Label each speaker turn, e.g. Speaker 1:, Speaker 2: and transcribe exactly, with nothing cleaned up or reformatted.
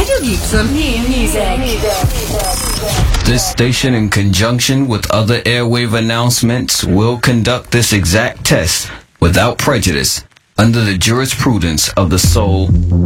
Speaker 1: Radio Geek some new music.
Speaker 2: This station, in conjunction with other airwave announcements, will conduct this exact test without prejudice under the jurisprudence of the Soul